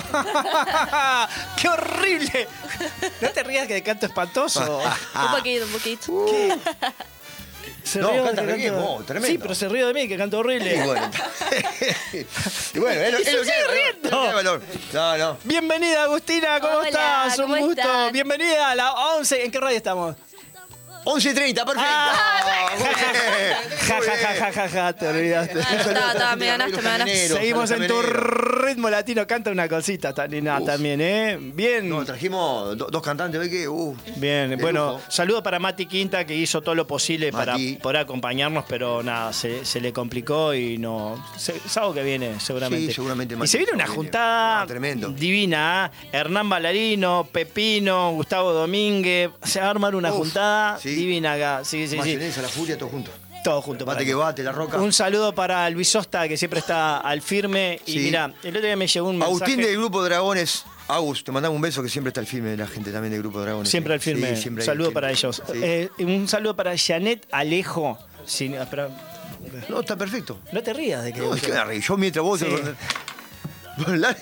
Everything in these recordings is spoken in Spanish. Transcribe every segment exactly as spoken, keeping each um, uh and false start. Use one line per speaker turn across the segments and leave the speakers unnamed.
¡Qué horrible! No te rías que de canto espantoso.
Un poquito, un poquito.
Uh.
Se
No,
ríe
canta
de
re
que
bien,
canto-
vos, tremendo.
Sí, pero se ríe de mí, que canto horrible.
Y bueno, y bueno es lo,
Y
es
se
lo que
sigue
es, ¿no?
riendo.
Es lo que es valor. No, no.
Bienvenida, Agustina, ¿cómo
Hola,
estás? Un
¿cómo
gusto.
están?
Bienvenida a la once. ¿En qué radio estamos?
once y treinta, perfecto.
Ah.
Muy bien,
Ja,
muy
ja, ja,
bien.
ja, ja, ja, te olvidaste.
Un saludo a
Ta,
toda la
ta,
gente
me
de
ganaste,
Los
me ganaste.
Camioneros,
Seguimos
los
en tu
camioneros.
ritmo latino. Canta una cosita, Tanina,
Uf.
también, ¿eh? Bien.
No, trajimos do- dos cantantes, ¿ves que? Uh,
Bien,
de
bueno,
lujo.
saludo para Mati Quinta, que hizo todo lo posible para
Mati.
poder acompañarnos, pero nada, se, se le complicó y no. Se, sábado que viene, seguramente.
Sí, seguramente
Y
Mati
se viene una
viene.
juntada
No, tremendo.
divina, ¿eh? Hernán Ballarino, Pepino, Gustavo Domínguez. Se va a armar una
Uf,
juntada
sí.
divina acá. Sí, sí, sí.
Mayonesa, la furia, todo junto.
Todo junto. para
Bate que
acá.
bate, la roca.
Un saludo para Luis Sosta, que siempre está al firme. Y
Sí.
mira, el otro día me llegó un mensaje.
Agustín del Grupo Dragones. Agus, te mandamos un beso, que siempre está al firme de la gente también del Grupo Dragones.
Siempre al firme.
Sí, siempre
Un saludo
ahí,
para
siempre.
ellos.
Sí.
Eh, un saludo para Janet Alejo. Sí, espera,
No, está perfecto.
no te rías de que.
No, es que me reí. Yo mientras vos...
Sí.
La-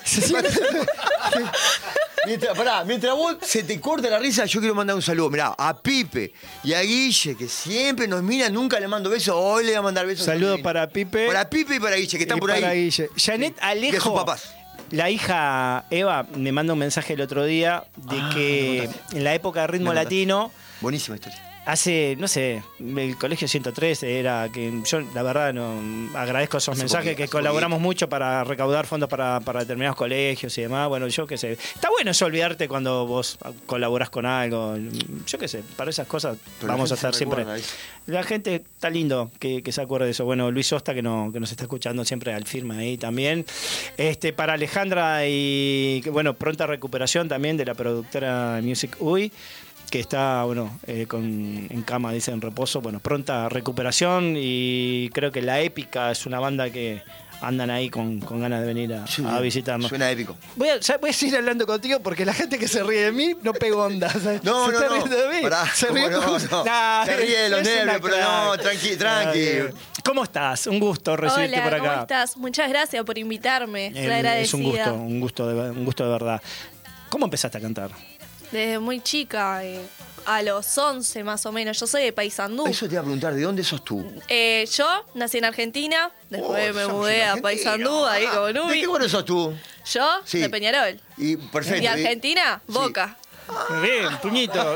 mientras, pará, mientras vos se te corta la risa, yo quiero mandar un saludo. Mirá, a Pipe y a Guille, que siempre nos miran, nunca le mando besos. Hoy le voy a mandar besos.
Saludos para Pipe.
Para Pipe y para Guille, que están
y
por
para
ahí.
Guille. Janet
Y a
Alejo.
sus papás.
La hija Eva me manda un mensaje el otro día de
Ah,
que en la época de ritmo
Me contaste.
latino.
Buenísima historia.
Hace, no sé, el colegio ciento tres era que yo, la verdad, no agradezco esos
Hace
mensajes
poquito,
que
hace
colaboramos
poquito.
mucho para recaudar fondos para, para determinados colegios y demás. Bueno, yo qué sé. Está bueno eso olvidarte cuando vos colaborás con algo. Yo qué sé, para esas cosas
Pero la
vamos a
gente se
estar siempre.
recuerda eso.
La gente está lindo que, que se acuerde de eso. Bueno, Luis Sosta, que, no, que nos está escuchando siempre al firme ahí también. Este, para Alejandra y, que, bueno, pronta recuperación también de la productora Music U I, que está, bueno, eh, con, en cama, dice, en reposo. Bueno, pronta recuperación, y creo que La Épica es una banda que andan ahí con, con ganas de venir a,
Sí,
a visitarnos.
Suena épico.
Voy a, ya voy a seguir hablando contigo porque la gente que se ríe de mí no pego onda. ¿Sabes?
No,
se
no,
está
no.
riendo de mí.
Pará,
se
¿cómo
ríe,
no? No.
Nah,
Se ríe de los
es una
nervios, pero no,
crack.
tranqui, tranqui.
Ay, ¿Cómo estás? Un gusto recibirte
Hola,
por acá.
¿cómo estás? Muchas gracias por invitarme. Estoy
Eh,
agradecida.
es un gusto, un gusto, de, un gusto de verdad. ¿Cómo empezaste a cantar?
Desde muy chica, eh, a los once más o menos. Yo soy de Paysandú.
Eso te iba a preguntar, ¿de dónde sos tú?
Eh, yo nací en Argentina, después
Oh,
me
sos
mudé a
argentino.
Paysandú, ahí
Ah,
como
¿De
Nubi.
qué bueno sos tú?
Yo,
Sí.
de Peñarol.
Y perfecto.
Y Argentina,
Sí.
Boca.
Bien, puñito.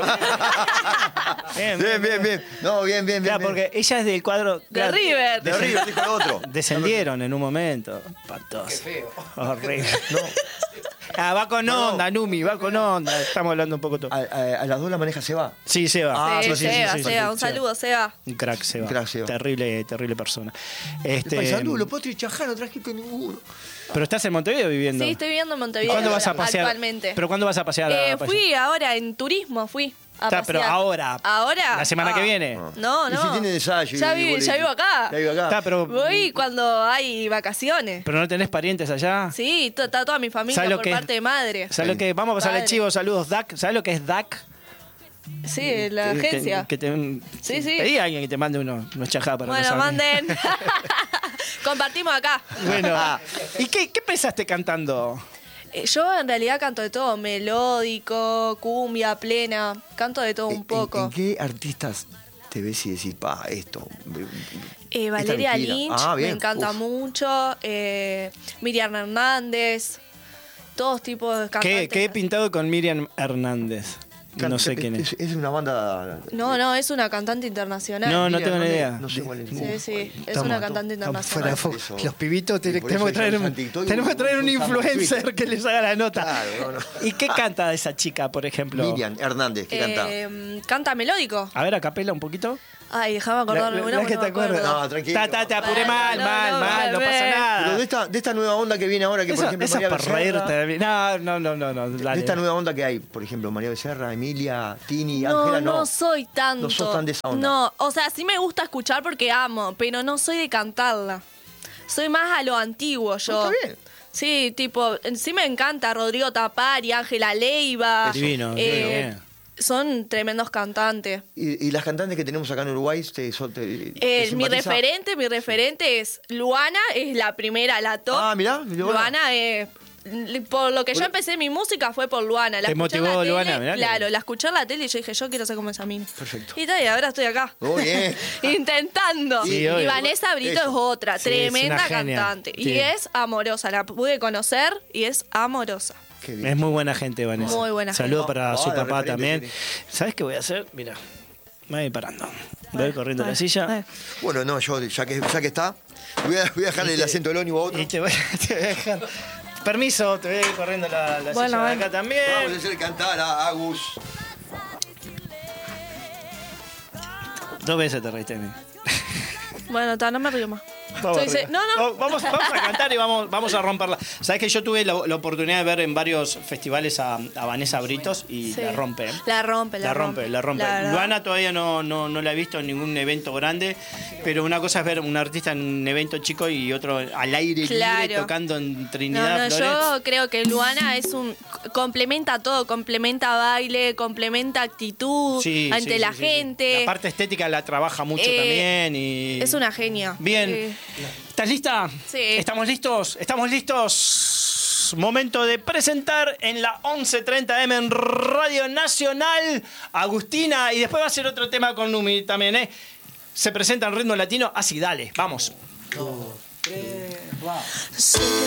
Bien, bien, bien. No, bien, bien, bien.
Claro,
bien.
porque ella es del cuadro.
De
claro,
River.
De River, dijo el otro.
Descendieron en un momento. Espantoso. Qué feo. Horrible.
No.
Ah, va con
No, no.
onda, Numi, va con onda. Estamos hablando un poco todo.
A, a- a las dos la maneja Seba.
Sí, Seba.
Ah,
Sí,
sí, sí,
Seba,
sí, sí,
Seba,
sí,
un
Seba.
saludo, Seba.
Un crack, Seba.
Un crack, Seba.
Terrible, terrible persona.
De
Este,
Paysandú, los Potri y Chajá no trajiste ninguno.
pero estás en Montevideo viviendo.
Sí, estoy viviendo en Montevideo.
¿Cuándo vas a pasear?
Actualmente.
¿Pero cuándo vas a pasear? a-
Eh,
para
fui
allá?
ahora en turismo, fui a
Está,
pasear.
pero ahora.
¿Ahora?
La semana
Ah.
que viene.
No,
Y
no.
si tiene ensayo y-
Ya,
y
vi-
boleto.
ya vivo acá.
Ya vivo acá.
Está, pero,
Voy cuando hay vacaciones.
pero no tenés parientes allá.
Sí, to- está toda mi familia
¿Sabes lo
por
que es?
parte de madre.
¿Sabes lo que? Vamos a pasarle
Padre.
chivo, saludos, D A C. ¿Sabes lo que es D A C?
Sí, la
Que-
agencia.
Que, te,
Sí, sí.
Pedí a alguien que te mande unos, unos chajá para
Bueno,
los amigos.
manden. Compartimos acá.
Bueno, ¿y qué, qué pensaste cantando?
Eh, Yo en realidad canto de todo, melódico, cumbia, plena, canto de todo
¿En-
un
en-
poco.
¿En qué artistas te ves y decís, pa, esto?
Eh,
Esta
Valeria
me inspira.
Lynch,
Ah,
me
bien.
encanta
Uf.
mucho. eh, Miriam Hernández, todos tipos de cantantes.
¿Qué, qué he pintado con Miriam Hernández? No sé quién es.
Es, es una banda.
No, no, es una cantante internacional.
No, no
Mira,
tengo ni
le-
idea.
No sé cuál es.
Sí, sí, es
Estamos-
una cantante
estamos fuera de
internacional.
foco.
Eso.
Los pibitos
Y
te-
por
tenemos que
eso
traer
ya
un,
usan TikTok y
tenemos que traer un
usamos
influencer
Twitter.
que les haga la nota.
Claro, no, no.
¿Y qué canta esa chica, por ejemplo?
Miriam Hernández, ¿qué canta?
Eh, canta melódico.
A ver, a capela un poquito.
Ay, déjame acordarme.
La-
una,
la
porque
que
no
te
me acuerdo.
acuerdas.
No, tranquilo.
Ta, ta, te apuré
Bueno,
mal,
no,
mal,
no,
mal, no
bebé.
pasa nada.
Pero de esta, de esta nueva onda que viene ahora, que por
Esa,
ejemplo
esa
María
para
Becerra,
reírte. No, no, no, no, no.
de
dale.
esta nueva onda que hay, por ejemplo, María Becerra, Emilia, Tini,
No,
Ángela, no.
no soy tanto.
No sos tan de esa onda.
No, o sea, sí me gusta escuchar porque amo, pero no soy de cantarla. Soy más a lo antiguo yo.
No, está bien.
Sí, tipo, sí me encanta Rodrigo Tapari, Ángela Leiva.
Es divino,
eh,
divino, bien.
Son tremendos cantantes.
Y, y las cantantes que tenemos acá en Uruguay, te, son- te-
Eh,
te
mi
simpatiza?
referente, mi referente es Luana, es la primera, la top.
Ah, mirá, Luana.
Luana es por lo que yo empecé mi música fue por Luana. La
¿Te
escuché en la
motivó
tele,
Luana? Mirá que
claro,
bien.
la escuché en la tele y yo dije, yo quiero ser como esa mina.
Perfecto.
Y, tal, y ahora estoy acá.
Muy bien.
Intentando.
Sí,
y
obvio.
Vanessa Brito
Eso.
es otra,
Sí, es
tremenda
una genia.
cantante.
Sí.
Y es amorosa. La pude conocer y es amorosa.
Qué bien.
Es muy buena gente, Vanessa.
Muy buena
Saludos
gente.
para
Ah,
su
de
papá
referente,
también.
tiene.
¿Sabes qué voy a hacer? Mira, me voy a ir parando. Voy a ir corriendo a la silla.
Eh.
Bueno, no, yo ya que, ya que está, voy a, voy a dejarle el acento del ónibus a otro.
Y te voy, te voy a dejar. Permiso, te voy a ir corriendo la, la
Bueno,
silla de
bueno.
acá también.
Vamos a hacer cantar a Agus.
Dos veces te reíste de mí.
Bueno, ta, no me río más.
Vamos,
Estoy se-
arriba.
no, no.
Vamos, vamos a cantar y vamos, vamos a romperla. Sabes que yo tuve la, la oportunidad de ver en varios festivales a, a Vanessa Britos y
Sí.
la rompe. ¿eh?
La rompe, la,
La rompe, la rompe.
La verdad.
Luana todavía no, no, no la he visto en ningún evento grande, pero una cosa es ver un artista en un evento chico y otro al aire
Claro.
libre tocando en
No,
Trinidad
no,
Flores.
yo creo que Luana es un complementa todo, complementa baile, complementa actitud
Sí,
ante
sí,
la
sí, sí,
gente.
sí. La parte estética la trabaja mucho
Eh,
también y
Es una genia.
Bien.
Eh,
¿Estás lista?
Sí.
¿Estamos listos? ¿Estamos listos? Momento de presentar en la once treinta eme en Radio Nacional Agustina y después va a ser otro tema con Numi también, ¿eh? Se presenta en ritmo latino, así dale, vamos.
sé que